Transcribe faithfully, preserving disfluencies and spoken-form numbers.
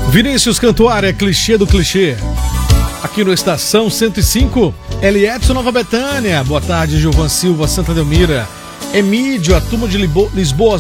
Vinícius Cantuária, é clichê do clichê. Aqui no Estação cento e cinco, L. Edson, Nova Betânia. Boa tarde, Gilvan Silva, Santa Delmira. Emídio, a turma de Lisboa.